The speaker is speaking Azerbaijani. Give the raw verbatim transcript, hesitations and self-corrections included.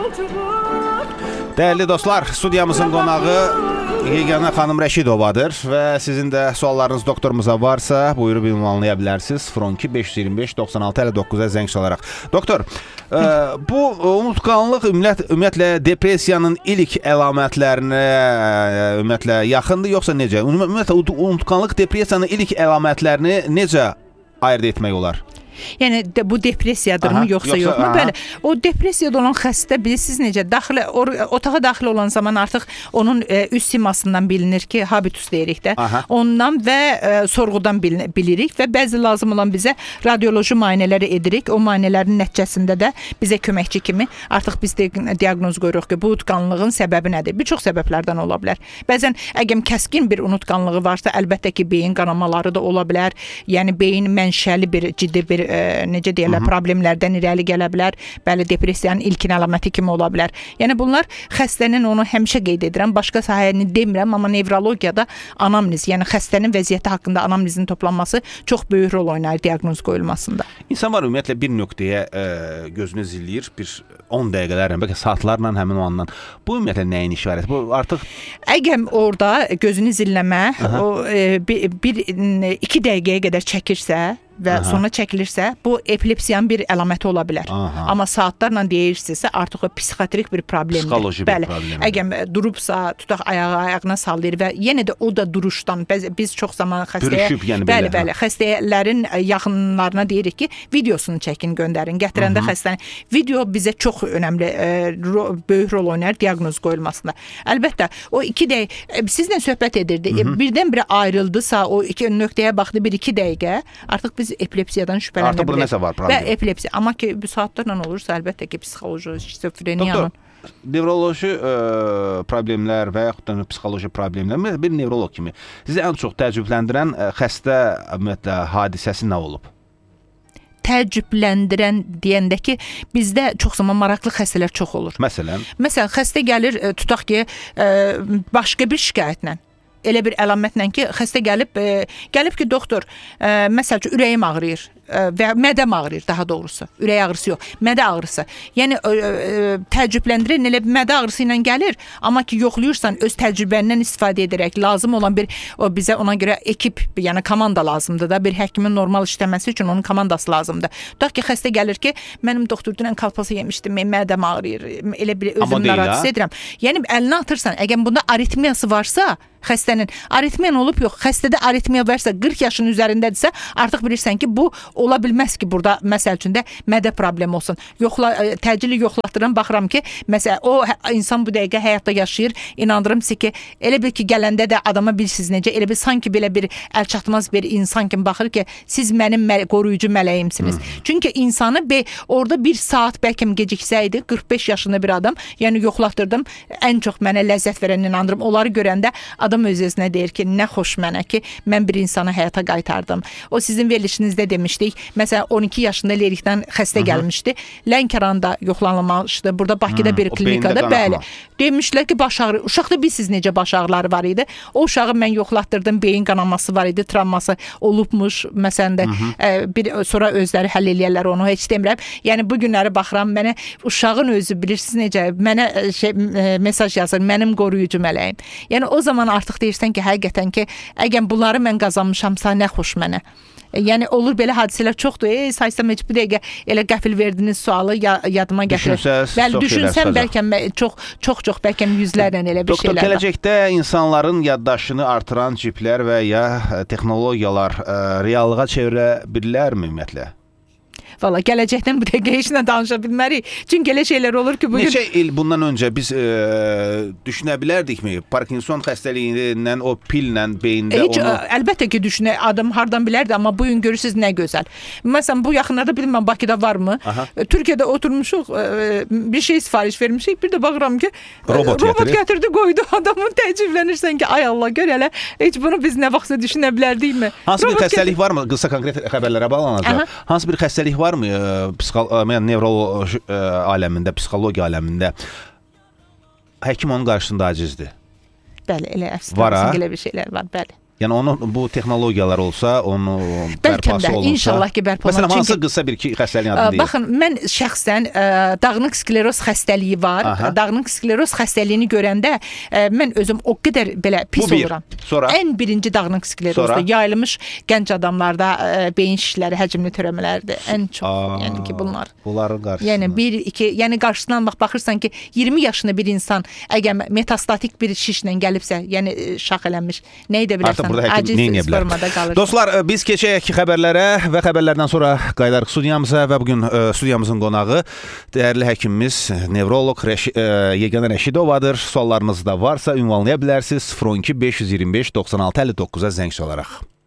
Dəyərli dostlar, studiyamızın qonağı Yeganə xanım Rəşidovadır və sizin də suallarınız doktorumuza varsa buyurub ünvanlaya bilərsiniz. sıfır on iki beş yüz iyirmi beş doxsan altı əlli doqquza zəng çalaraq. Doktor, e, bu unutqanlıq ümumiyyətlə depressiyanın ilk əlamətlərinə ümumiyyətlə yaxındır yoxsa necə? Ümumiyyətlə unutqanlıq depressiyanın ilk əlamətlərini necə ayırd etmək olar? Yəni de, bu depressiyadırmı aha, yoxsa, yoxsa yoxmu? Bəli. O depressiyada olan xəstə bilirsiniz necə daxil or, otağa daxil olan zaman artıq onun e, üst simasından bilinir ki, habitus deyirik də. Aha. Ondan və e, sorğudan bilinir, bilirik və bəzi lazım olan bizə radioloji müayinələri edirik. O müayinələrin nəticəsində də bizə köməkçi kimi artıq biz de, diaqnoz qoyuruq ki, bu unutqanlığın səbəbi nədir? Bir çox səbəblərdən ola bilər. Bəzən əgər kəskin bir unutqanlığı varsa, əlbəttə ki, beyin qanamaları da ola bilər. Yəni beyin mənşəli bir ciddi bir E, necə deyirlər, Hı -hı. problemlərdən irəli gələ bilər. Bəli, depressiyanın ilkin əlaməti kimi ola bilər. Yəni bunlar xəstənin, onu həmişə qeyd edirəm, başqa sahəni demirəm, amma nevrologiyada anamnez, yəni xəstənin vəziyyəti haqqında anamnezin toplanması çox böyük rol oynayır diaqnoz qoyulmasında. İnsan var ümumiyyətlə bir nöqtəyə e, gözünü zilləyir, bir on dəqiqələrlə, bəlkə saatlarla həmin o andan. Bu ümumiyyətlə nəyin işarəti? Bu artıq əgər orada gözünü zilləmə Aha. o e, bir, bir iki dəqiqəyə qədər çəkirsə və Aha. sonra çəkilirsə, bu epilepsiyanın bir əlaməti ola bilər. Aha. Amma saatlarla deyirsinizsə, artıq o psixotrik bir problemdir. Psixoloji bir problemdir. Əgər durubsa, tutaq ayağı ayağına sallayır və yenə də o da duruşdan, biz, biz çox zaman xəstəyə, Bürüşüb, yəni bəli, belə, bəli, xəstələrin yaxınlarına deyirik ki, videosunu çəkin, göndərin. Gətirəndə xəstənin video bizə çox önəmli, e, ro, böyük rol oynayır diaqnoz qoyulmasında. Əlbəttə, o iki dəqiqə, sizlə söhbət edirdi, e, birdən-birə ayrıldısa, o iki nöqtəyə baxdı, bir iki dəqiqə, artıq biz epilepsiyadan şübhələnə Artıq burada nəsə var problem. Və epilepsiya. Amma ki, bu saatlarla olursa, əlbəttə ki, psixoloji, şizofreniyanın. Nevroloji e, problemlər və yaxud da psixoloji problemlər, bir nevrolog kimi sizi ən çox təəccübləndirən e, xəstə ümumiyyətlə hadisəsi nə olub? Təəccübləndirən deyəndə ki, bizdə çox zaman maraqlı xəstələr çox olur. Məsələn? Məsələn, xəstə gəlir, tutaq ki, başqa bir şikayətlə. Elə bir əlamətlə ki, xəstə gəlib, e, gəlib ki, doktor, e, məsəl üçün ürəyim ağrıyır e, və mədəm ağrıyır daha doğrusu. Ürək ağrısı yox, mədə ağrısı. Yəni e, e, təəccübləndirən elə bir mədə ağrısı ilə gəlir, amma ki, yoxlayırsan öz təcrübəndən istifadə edərək lazım olan bir o bizə ona görə ekip, yəni komanda lazımdır da, bir həkimin normal işləməsi üçün onun komandası lazımdır. Tutaq ki, xəstə gəlir ki, mənim doktor dünən kalpası yemişdim, mədəm ağrıyır, elə bir özümü narahat edirəm. Yəni əlinə atırsan, əgər bunda aritmiyası varsa, xəstənin aritmiyan olub yox, xəstədə aritmiya varsa qırx yaşın üzərindədirsə, artıq bilirsən ki, bu ola bilməz ki, burada məsəl üçün də mədə problem olsun. Yoxla, təcili yoxlatdıram, baxıram ki, məsəl o insan bu dəqiqə həyatda yaşayır, inandırım sizi ki, elə bil ki, gələndə də adama bilirsiniz necə, elə bil sanki belə bir əlçatmaz bir insan kimi baxır ki, siz mənim məl qoruyucu mələyimsiniz. Hmm. Çünki insanı be, orada bir saat bəlkə geciksəydi, qırx beş yaşında bir adam, yəni yoxlatdırdım, ən çox mənə ləzzət verən inandırım, onları görəndə adam öz-özünə deyir ki, nə xoş mənə ki, mən bir insanı həyata qaytardım. O sizin verilişinizdə demişdik. Məsələn, on iki yaşında lerikdən xəstə Hı -hı. gəlmişdi. Lənkəranda yoxlanılmışdı. Burada Bakıda Hı, bir klinikada, bəli. Demişlər ki, baş ağrı. Uşaqda bilsiz necə baş ağrıları var idi. O uşağı mən yoxlatdırdım, beyin qanaması var idi, travması olubmuş. Məsələn də e, bir sonra özləri həll eləyərlər onu, heç demirəm. Yəni bu günləri baxıram, mənə uşağın özü bilirsiniz necə, mənə şey e, mesaj yazır, mənim qoruyucu mələyim. Yəni o zaman artıq deyirsən ki, həqiqətən ki, əgər bunları mən qazanmışamsa, nə xoş mənə. Yəni olur belə hadisələr çoxdur. Ey, saysam heç bir dəqiqə elə qəfil verdiniz sualı ya, yadıma gətirir. Düşünsəz, Bəli, düşünsəm bəlkə çox çox çox bəlkə yüzlərlə elə bir Doktor, şeylər. Doktor, gələcəkdə insanların yaddaşını artıran ciplər və ya texnologiyalar ə, reallığa çevirə bilirlərmi ümumiyyətlə? Valla gələcəkdən bu dəqiqə heç nə danışa bilmərik. Çünki elə şeylər olur ki, bugün... Neçə il bundan öncə biz e, düşünə bilərdikmi? Parkinson xəstəliyindən o pillə beyində heç, onu... Əlbəttə ki, düşünə, adam hardan bilərdi, amma bugün görürsünüz nə gözəl. Məsələn, bu yaxınlarda bilməm, Bakıda varmı? Aha. Türkiyədə oturmuşuq, bir şey sifariş vermişik, bir də baxıram ki, robot, robot gətirdi, qoydu, adamın təəccüblənirsən ki, ay Allah, gör elə, heç bunu biz nə vaxtsa düşünə bilərdikmi? Hansı robot bir xəstəlik gətir... varmı? Qısa konkret xəbərlərə bağlanacaq. Hansı bir xəstəlik var mı psixoloji, nevroloji aləmində, psixologiya aləmində həkim onun qarşısında acizdir? Bəli, elə əfsədə elə bir şeylər var, bəli. Yəni onu bu texnologiyalar olsa, onu bərpası olunsa. İnşallah ki, bərpa olunur. Məsələn, hansı qısa bir iki xəstəliyin adını deyək? Baxın, mən şəxsən ə, dağınıq skleroz xəstəliyi var. Aha. Dağınıq skleroz xəstəliyini görəndə ə, mən özüm o qədər belə pis oluram. Sonra? Ən birinci dağınıq sklerozdur. Yayılmış gənc adamlarda ə, beyin şişləri, həcmli törəmələrdir. Ən çox, Aa, yəni ki, bunlar. Bunların qarşısında. Yəni bir, iki, yəni qarşısından bax baxırsan ki, iyirmi yaşında bir insan əgər metastatik bir şişlə gəlibsə, yəni şax eləmiş, nə edə bilərsən? Burada həkim nə edə bilər? Dostlar, biz keçək xəbərlərə və xəbərlərdən sonra qayıdarıq studiyamıza və bugün ə, studiyamızın qonağı dəyərli həkimimiz, nevroloq Rəşi, ə, Yeganə Rəşidovadır. Suallarınız da varsa ünvanlaya bilərsiniz. sıfır on iki beş yüz iyirmi beş doxsan altı əlli doqquza zəng çalaraq.